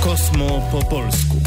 Kosmo po polsku.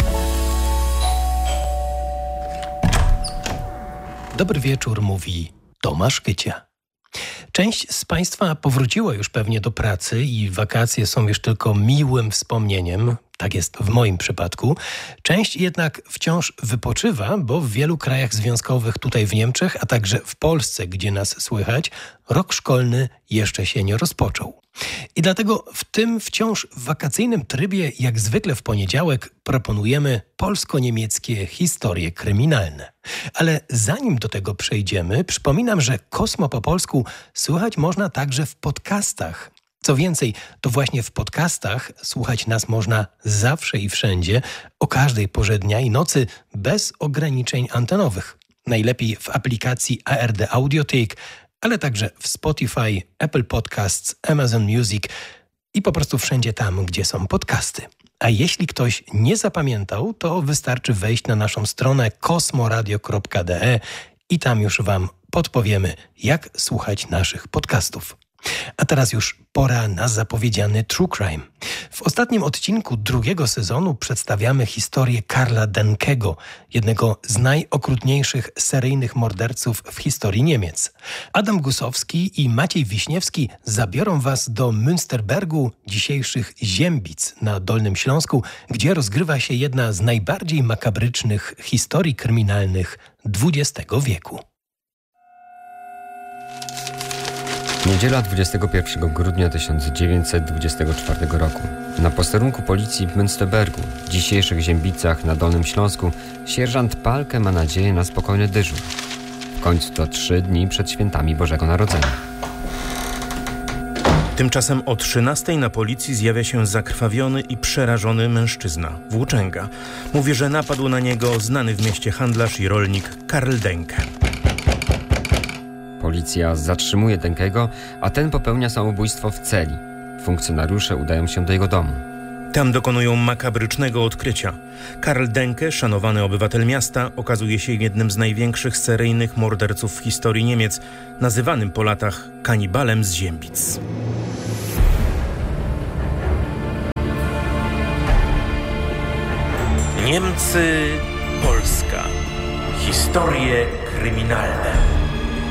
Dobry wieczór, mówi Tomasz Kycia. Część z Państwa powróciła już pewnie do pracy i wakacje są już tylko miłym wspomnieniem. Tak jest w moim przypadku. Część jednak wciąż wypoczywa, bo w wielu krajach związkowych tutaj w Niemczech, a także w Polsce, gdzie nas słychać, rok szkolny jeszcze się nie rozpoczął. I dlatego w tym wciąż wakacyjnym trybie, jak zwykle w poniedziałek, proponujemy polsko-niemieckie historie kryminalne. Ale zanim do tego przejdziemy, przypominam, że Kosmo po polsku słychać można także w podcastach. Co więcej, to właśnie w podcastach słuchać nas można zawsze i wszędzie, o każdej porze dnia i nocy, bez ograniczeń antenowych. Najlepiej w aplikacji ARD Audiothek, ale także w Spotify, Apple Podcasts, Amazon Music i po prostu wszędzie tam, gdzie są podcasty. A jeśli ktoś nie zapamiętał, to wystarczy wejść na naszą stronę kosmoradio.de i tam już Wam podpowiemy, jak słuchać naszych podcastów. A teraz już pora na zapowiedziany True Crime. W ostatnim odcinku drugiego sezonu przedstawiamy historię Karla Denkego, jednego z najokrutniejszych seryjnych morderców w historii Niemiec. Adam Gusowski i Maciej Wiśniewski zabiorą Was do Münsterbergu, dzisiejszych Ziembic na Dolnym Śląsku, gdzie rozgrywa się jedna z najbardziej makabrycznych historii kryminalnych XX wieku. Niedziela 21 grudnia 1924 roku. Na posterunku policji w Münsterbergu, w dzisiejszych Ziębicach na Dolnym Śląsku, sierżant Palke ma nadzieję na spokojny dyżur. W końcu to 3 dni przed świętami Bożego Narodzenia. Tymczasem o 13:00 na policji zjawia się zakrwawiony i przerażony mężczyzna, włóczęga. Mówi, że napadł na niego znany w mieście handlarz i rolnik Karl Denke. Policja zatrzymuje Denkego, a ten popełnia samobójstwo w celi. Funkcjonariusze udają się do jego domu. Tam dokonują makabrycznego odkrycia. Karl Denke, szanowany obywatel miasta, okazuje się jednym z największych seryjnych morderców w historii Niemiec, nazywanym po latach kanibalem z Ziembic. Niemcy, Polska. Historie kryminalne.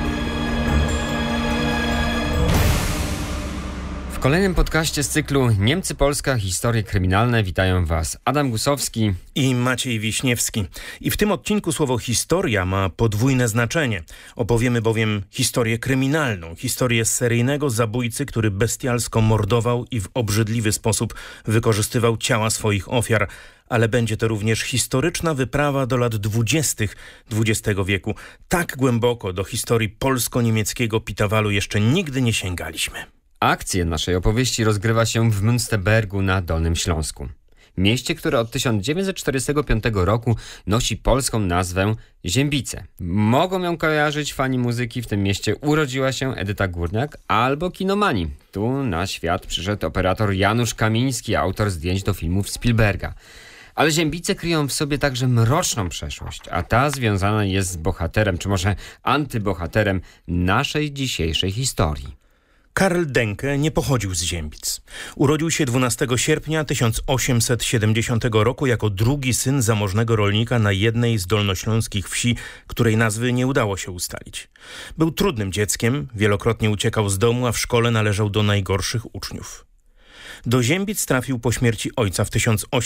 W kolejnym podcaście z cyklu Niemcy, Polska, historie kryminalne witają Was Adam Gusowski i Maciej Wiśniewski. I w tym odcinku słowo historia ma podwójne znaczenie. Opowiemy bowiem historię kryminalną, historię seryjnego zabójcy, który bestialsko mordował i w obrzydliwy sposób wykorzystywał ciała swoich ofiar. Ale będzie to również historyczna wyprawa do lat 20. XX wieku. Tak głęboko do historii polsko-niemieckiego pitawalu jeszcze nigdy nie sięgaliśmy. Akcja naszej opowieści rozgrywa się w Münsterbergu na Dolnym Śląsku. Mieście, które od 1945 roku nosi polską nazwę Ziębice. Mogą ją kojarzyć fani muzyki, w tym mieście urodziła się Edyta Górniak albo kinomani. Tu na świat przyszedł operator Janusz Kamiński, autor zdjęć do filmów Spielberga. Ale Ziębice kryją w sobie także mroczną przeszłość, a ta związana jest z bohaterem, czy może antybohaterem naszej dzisiejszej historii. Karl Denke nie pochodził z Ziębic. Urodził się 12 sierpnia 1870 roku jako drugi syn zamożnego rolnika na jednej z dolnośląskich wsi, której nazwy nie udało się ustalić. Był trudnym dzieckiem, wielokrotnie uciekał z domu, a w szkole należał do najgorszych uczniów. Do Ziębic trafił po śmierci ojca w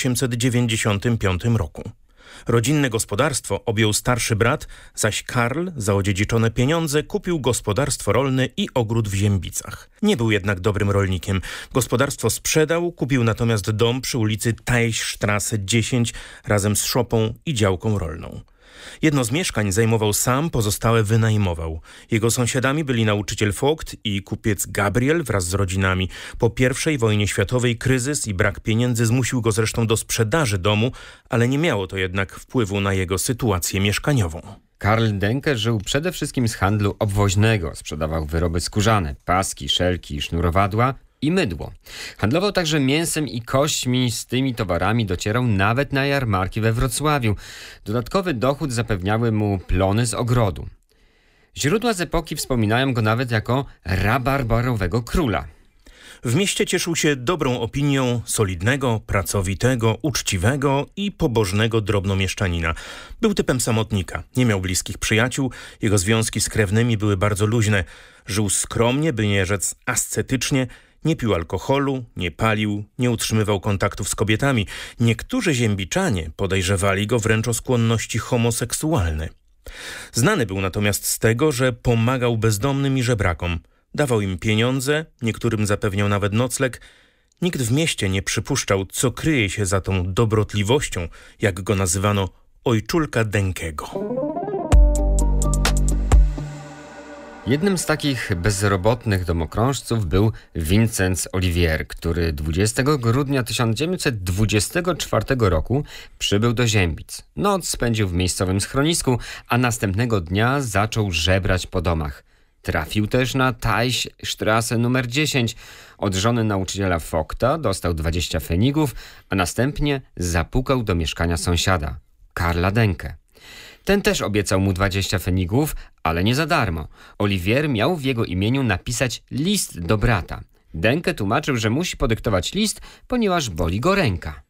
1895 roku. Rodzinne gospodarstwo objął starszy brat, zaś Karl za odziedziczone pieniądze kupił gospodarstwo rolne i ogród w Ziębicach. Nie był jednak dobrym rolnikiem. Gospodarstwo sprzedał, kupił natomiast dom przy ulicy Teichstraße 10 razem z szopą i działką rolną. Jedno z mieszkań zajmował sam, pozostałe wynajmował. Jego sąsiadami byli nauczyciel Vogt i kupiec Gabriel wraz z rodzinami. Po I wojnie światowej kryzys i brak pieniędzy zmusił go zresztą do sprzedaży domu, ale nie miało to jednak wpływu na jego sytuację mieszkaniową. Karl Denke żył przede wszystkim z handlu obwoźnego. Sprzedawał wyroby skórzane, paski, szelki, sznurowadła i mydło. Handlował także mięsem i kośćmi, z tymi towarami docierał nawet na jarmarki we Wrocławiu. Dodatkowy dochód zapewniały mu plony z ogrodu. Źródła z epoki wspominają go nawet jako rabarbarowego króla. W mieście cieszył się dobrą opinią solidnego, pracowitego, uczciwego i pobożnego drobnomieszczanina. Był typem samotnika, nie miał bliskich przyjaciół, jego związki z krewnymi były bardzo luźne. Żył skromnie, by nie rzec ascetycznie, nie pił alkoholu, nie palił, nie utrzymywał kontaktów z kobietami. Niektórzy ziębiczanie podejrzewali go wręcz o skłonności homoseksualne. Znany był natomiast z tego, że pomagał bezdomnym i żebrakom. Dawał im pieniądze, niektórym zapewniał nawet nocleg. Nikt w mieście nie przypuszczał, co kryje się za tą dobrotliwością, jak go nazywano, ojczulka Denkego. Jednym z takich bezrobotnych domokrążców był Vincenz Olivier, który 20 grudnia 1924 roku przybył do Ziębic. Noc spędził w miejscowym schronisku, a następnego dnia zaczął żebrać po domach. Trafił też na Teichstraße numer 10. Od żony nauczyciela Vogta dostał 20 pfenigów, a następnie zapukał do mieszkania sąsiada, Karla Denke. Ten też obiecał mu 20 pfenigów, ale nie za darmo. Olivier miał w jego imieniu napisać list do brata. Denke tłumaczył, że musi podyktować list, ponieważ boli go ręka.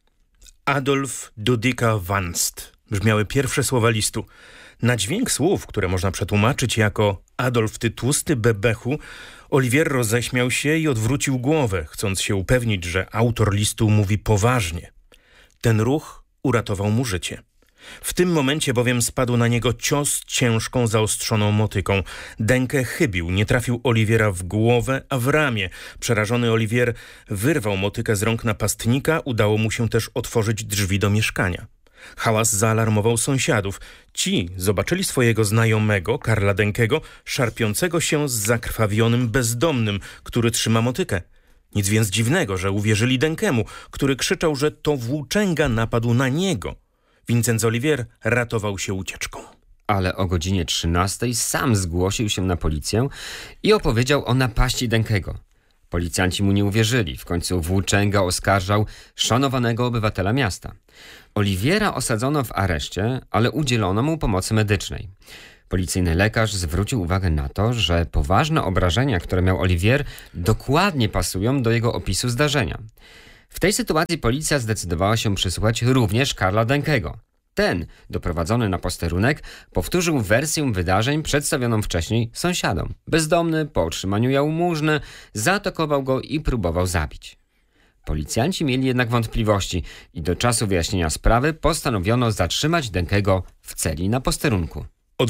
Adolf Dudica Wanst brzmiały pierwsze słowa listu. Na dźwięk słów, które można przetłumaczyć jako Adolf ty tłusty bebechu, Olivier roześmiał się i odwrócił głowę, chcąc się upewnić, że autor listu mówi poważnie. Ten ruch uratował mu życie. W tym momencie bowiem spadł na niego cios ciężką, zaostrzoną motyką. Denke chybił, nie trafił Oliviera w głowę, a w ramię. Przerażony Olivier wyrwał motykę z rąk napastnika, udało mu się też otworzyć drzwi do mieszkania. Hałas zaalarmował sąsiadów. Ci zobaczyli swojego znajomego, Karla Denkego, szarpiącego się z zakrwawionym bezdomnym, który trzyma motykę. Nic więc dziwnego, że uwierzyli Denkemu, który krzyczał, że to włóczęga napadł na niego. Vincenz Olivier ratował się ucieczką. Ale o godzinie 13 sam zgłosił się na policję i opowiedział o napaści Denkego. Policjanci mu nie uwierzyli. W końcu włóczęga oskarżał szanowanego obywatela miasta. Oliviera osadzono w areszcie, ale udzielono mu pomocy medycznej. Policyjny lekarz zwrócił uwagę na to, że poważne obrażenia, które miał Olivier, dokładnie pasują do jego opisu zdarzenia. W tej sytuacji policja zdecydowała się przysłuchać również Karla Denkego. Ten, doprowadzony na posterunek, powtórzył wersję wydarzeń przedstawioną wcześniej sąsiadom. Bezdomny, po otrzymaniu jałmużny, zaatakował go i próbował zabić. Policjanci mieli jednak wątpliwości i do czasu wyjaśnienia sprawy postanowiono zatrzymać Denkego w celi na posterunku. O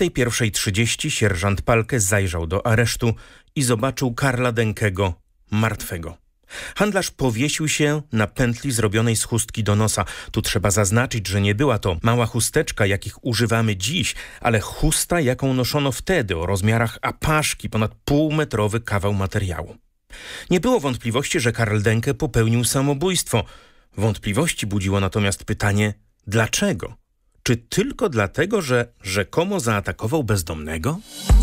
21:30 sierżant Palke zajrzał do aresztu i zobaczył Karla Denkego martwego. Handlarz powiesił się na pętli zrobionej z chustki do nosa. Tu trzeba zaznaczyć, że nie była to mała chusteczka, jakich używamy dziś, ale chusta, jaką noszono wtedy, o rozmiarach apaszki, ponad półmetrowy kawał materiału. Nie było wątpliwości, że Karl Denke popełnił samobójstwo. Wątpliwości budziło natomiast pytanie, dlaczego? Czy tylko dlatego, że rzekomo zaatakował bezdomnego?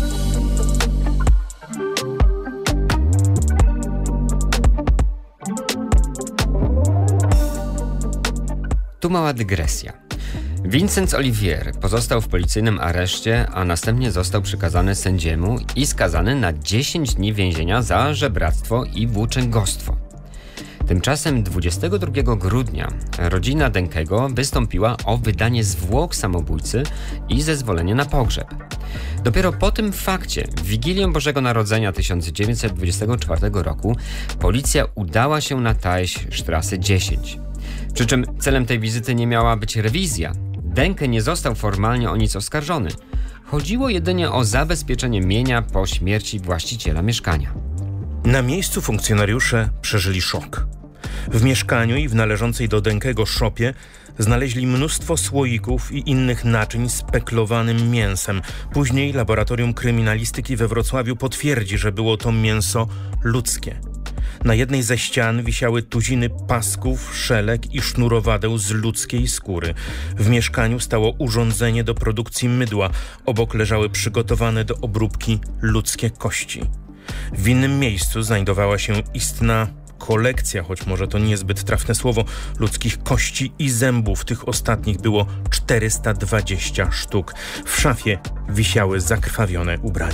Tu mała dygresja. Vincenz Olivier pozostał w policyjnym areszcie, a następnie został przekazany sędziemu i skazany na 10 dni więzienia za żebractwo i włóczęgostwo. Tymczasem 22 grudnia rodzina Denkego wystąpiła o wydanie zwłok samobójcy i zezwolenie na pogrzeb. Dopiero po tym fakcie, w Wigilię Bożego Narodzenia 1924 roku, policja udała się na Teichstraße 10. Przy czym celem tej wizyty nie miała być rewizja. Denke nie został formalnie o nic oskarżony. Chodziło jedynie o zabezpieczenie mienia po śmierci właściciela mieszkania. Na miejscu funkcjonariusze przeżyli szok. W mieszkaniu i w należącej do Denkego szopie znaleźli mnóstwo słoików i innych naczyń z peklowanym mięsem. Później laboratorium kryminalistyki we Wrocławiu potwierdzi, że było to mięso ludzkie. Na jednej ze ścian wisiały tuziny pasków, szelek i sznurowadeł z ludzkiej skóry. W mieszkaniu stało urządzenie do produkcji mydła. Obok leżały przygotowane do obróbki ludzkie kości. W innym miejscu znajdowała się istna kolekcja, choć może to niezbyt trafne słowo, ludzkich kości i zębów. Tych ostatnich było 420 sztuk. W szafie wisiały zakrwawione ubrania.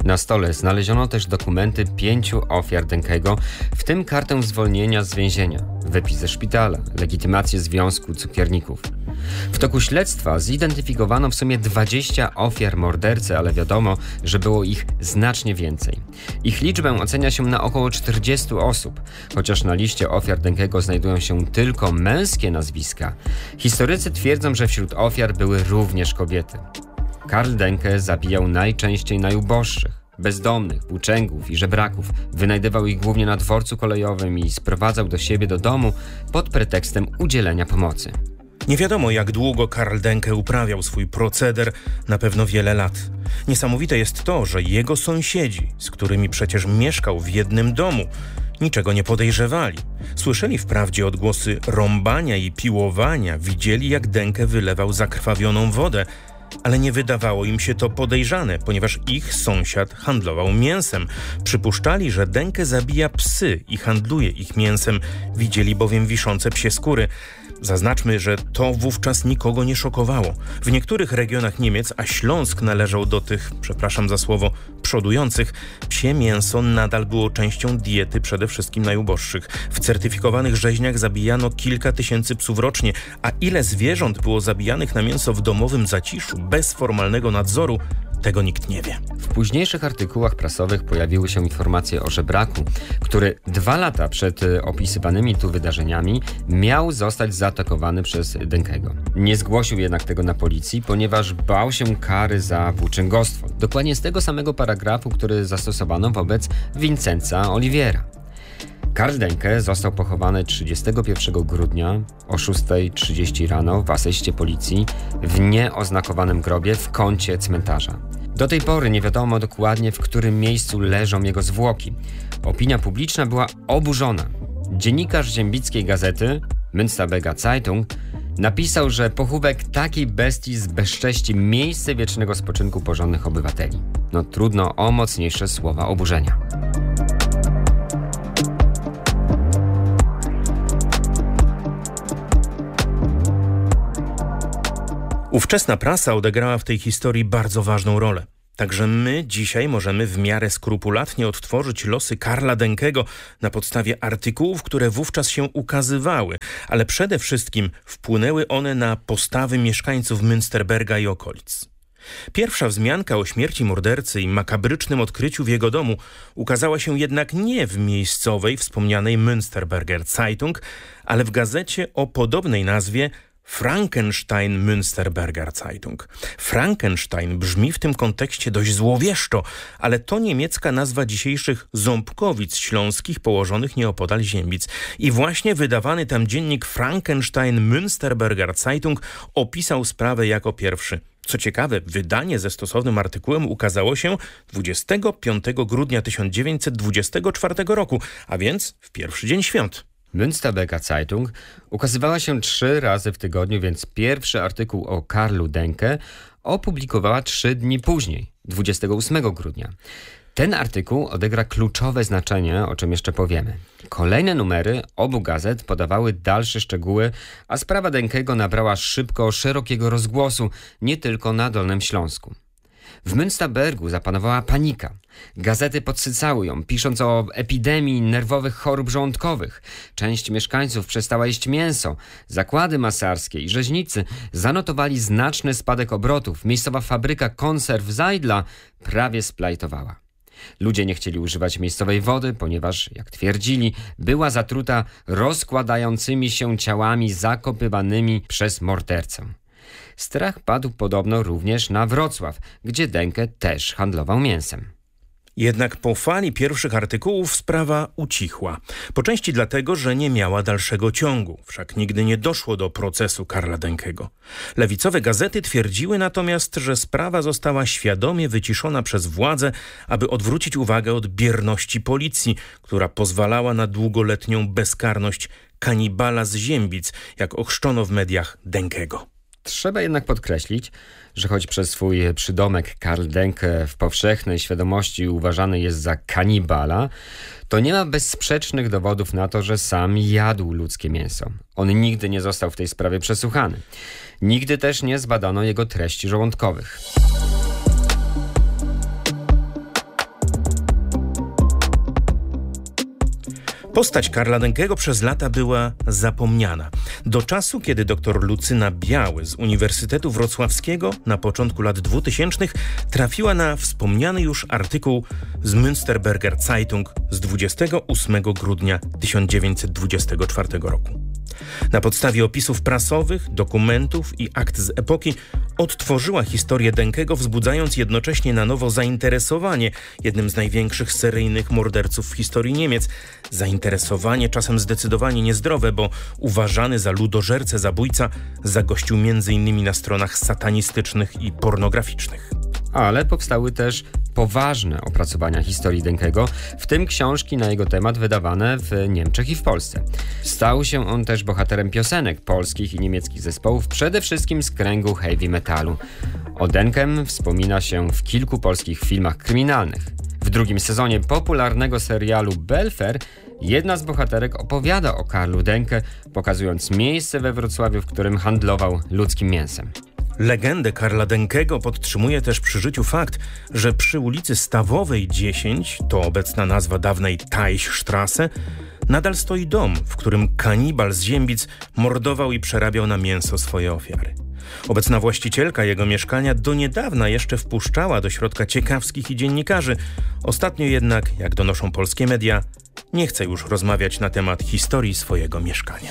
Na stole znaleziono też dokumenty 5 ofiar Denkego, w tym kartę zwolnienia z więzienia, wypis ze szpitala, legitymację Związku Cukierników. W toku śledztwa zidentyfikowano w sumie 20 ofiar mordercy, ale wiadomo, że było ich znacznie więcej. Ich liczbę ocenia się na około 40 osób. Chociaż na liście ofiar Denkego znajdują się tylko męskie nazwiska, historycy twierdzą, że wśród ofiar były również kobiety. Karl Denke zabijał najczęściej najuboższych, bezdomnych, włóczęgów i żebraków. Wynajdywał ich głównie na dworcu kolejowym i sprowadzał do siebie do domu pod pretekstem udzielenia pomocy. Nie wiadomo, jak długo Karl Denke uprawiał swój proceder, na pewno wiele lat. Niesamowite jest to, że jego sąsiedzi, z którymi przecież mieszkał w jednym domu, niczego nie podejrzewali. Słyszeli wprawdzie odgłosy rąbania i piłowania, widzieli, jak Denke wylewał zakrwawioną wodę, ale nie wydawało im się to podejrzane, ponieważ ich sąsiad handlował mięsem. Przypuszczali, że Denke zabija psy i handluje ich mięsem, widzieli bowiem wiszące psie skóry. Zaznaczmy, że to wówczas nikogo nie szokowało. W niektórych regionach Niemiec, a Śląsk należał do tych, przepraszam za słowo, przodujących, psie mięso nadal było częścią diety przede wszystkim najuboższych. W certyfikowanych rzeźniach zabijano kilka tysięcy psów rocznie, a ile zwierząt było zabijanych na mięso w domowym zaciszu, bez formalnego nadzoru, tego nikt nie wie. W późniejszych artykułach prasowych pojawiły się informacje o żebraku, który 2 lata przed opisywanymi tu wydarzeniami miał zostać zaatakowany przez Denkego. Nie zgłosił jednak tego na policji, ponieważ bał się kary za włóczęgostwo. Dokładnie z tego samego paragrafu, który zastosowano wobec Vincenza Oliviera. Karl Denke został pochowany 31 grudnia o 6:30 rano w asyście policji w nieoznakowanym grobie w kącie cmentarza. Do tej pory nie wiadomo dokładnie, w którym miejscu leżą jego zwłoki. Opinia publiczna była oburzona. Dziennikarz ziembickiej gazety Münsterberger Zeitung napisał, że pochówek takiej bestii zbezcześci miejsce wiecznego spoczynku porządnych obywateli. No trudno o mocniejsze słowa oburzenia. Ówczesna prasa odegrała w tej historii bardzo ważną rolę. Także my dzisiaj możemy w miarę skrupulatnie odtworzyć losy Karla Denkego na podstawie artykułów, które wówczas się ukazywały, ale przede wszystkim wpłynęły one na postawy mieszkańców Münsterberga i okolic. Pierwsza wzmianka o śmierci mordercy i makabrycznym odkryciu w jego domu ukazała się jednak nie w miejscowej, wspomnianej Münsterberger Zeitung, ale w gazecie o podobnej nazwie Frankenstein Münsterberger Zeitung. Frankenstein brzmi w tym kontekście dość złowieszczo, ale to niemiecka nazwa dzisiejszych Ząbkowic śląskich położonych nieopodal Ziembic. I właśnie wydawany tam dziennik Frankenstein Münsterberger Zeitung opisał sprawę jako pierwszy. Co ciekawe, wydanie ze stosownym artykułem ukazało się 25 grudnia 1924 roku, a więc w pierwszy dzień świąt. Münsterberger Zeitung ukazywała się 3 razy w tygodniu, więc pierwszy artykuł o Karlu Denke opublikowała 3 dni później, 28 grudnia. Ten artykuł odegra kluczowe znaczenie, o czym jeszcze powiemy. Kolejne numery obu gazet podawały dalsze szczegóły, a sprawa Denkego nabrała szybko szerokiego rozgłosu, nie tylko na Dolnym Śląsku. W Münsterbergu zapanowała panika. Gazety podsycały ją, pisząc o epidemii nerwowych chorób żołądkowych. Część mieszkańców przestała jeść mięso. Zakłady masarskie i rzeźnicy zanotowali znaczny spadek obrotów. Miejscowa fabryka konserw Zajdla prawie splajtowała. Ludzie nie chcieli używać miejscowej wody, ponieważ, jak twierdzili, była zatruta rozkładającymi się ciałami zakopywanymi przez mordercę. Strach padł podobno również na Wrocław, gdzie Denke też handlował mięsem. Jednak po fali pierwszych artykułów sprawa ucichła. Po części dlatego, że nie miała dalszego ciągu. Wszak nigdy nie doszło do procesu Karla Denkego. Lewicowe gazety twierdziły natomiast, że sprawa została świadomie wyciszona przez władze, aby odwrócić uwagę od bierności policji, która pozwalała na długoletnią bezkarność kanibala z Ziembic, jak ochrzczono w mediach Denkego. Trzeba jednak podkreślić, że choć przez swój przydomek Karl Denke w powszechnej świadomości uważany jest za kanibala, to nie ma bezsprzecznych dowodów na to, że sam jadł ludzkie mięso. On nigdy nie został w tej sprawie przesłuchany. Nigdy też nie zbadano jego treści żołądkowych. Postać Karla Denkego przez lata była zapomniana. Do czasu, kiedy dr Lucyna Biały z Uniwersytetu Wrocławskiego na początku lat 2000 trafiła na wspomniany już artykuł z Münsterberger Zeitung z 28 grudnia 1924 roku. Na podstawie opisów prasowych, dokumentów i akt z epoki odtworzyła historię Denkego, wzbudzając jednocześnie na nowo zainteresowanie jednym z największych seryjnych morderców w historii Niemiec. Zainteresowanie czasem zdecydowanie niezdrowe, bo uważany za ludożercę zabójca zagościł m.in. na stronach satanistycznych i pornograficznych. Ale powstały też poważne opracowania historii Denkego, w tym książki na jego temat wydawane w Niemczech i w Polsce. Stał się on też bohaterem piosenek polskich i niemieckich zespołów, przede wszystkim z kręgu heavy metalu. O Denkem wspomina się w kilku polskich filmach kryminalnych. W drugim sezonie popularnego serialu Belfer jedna z bohaterek opowiada o Karlu Denke, pokazując miejsce we Wrocławiu, w którym handlował ludzkim mięsem. Legendę Karla Denkego podtrzymuje też przy życiu fakt, że przy ulicy Stawowej 10, to obecna nazwa dawnej Teichstraße, nadal stoi dom, w którym kanibal z Ziembic mordował i przerabiał na mięso swoje ofiary. Obecna właścicielka jego mieszkania do niedawna jeszcze wpuszczała do środka ciekawskich i dziennikarzy. Ostatnio jednak, jak donoszą polskie media, nie chce już rozmawiać na temat historii swojego mieszkania.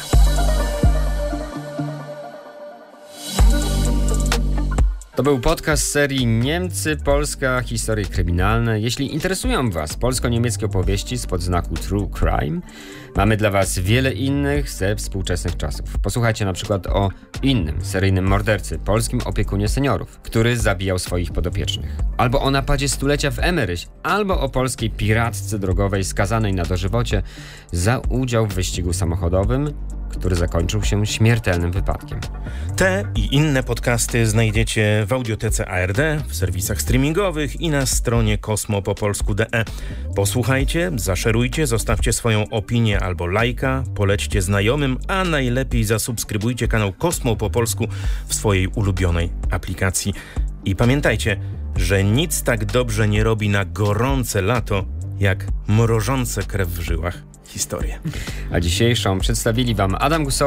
To był podcast serii Niemcy, Polska, historie kryminalne. Jeśli interesują Was polsko-niemieckie opowieści spod znaku True Crime, mamy dla Was wiele innych ze współczesnych czasów. Posłuchajcie na przykład o innym seryjnym mordercy, polskim opiekunie seniorów, który zabijał swoich podopiecznych. Albo o napadzie stulecia w Emeryś, albo o polskiej piratce drogowej skazanej na dożywocie za udział w wyścigu samochodowym, który zakończył się śmiertelnym wypadkiem. Te i inne podcasty znajdziecie w audiotece ARD, w serwisach streamingowych i na stronie kosmopopolsku.de. Posłuchajcie, zaszerujcie, zostawcie swoją opinię albo lajka, polećcie znajomym, a najlepiej zasubskrybujcie kanał Kosmo po polsku w swojej ulubionej aplikacji. I pamiętajcie, że nic tak dobrze nie robi na gorące lato, jak mrożące krew w żyłach historie. A dzisiejszą przedstawili Wam Adam Gusowski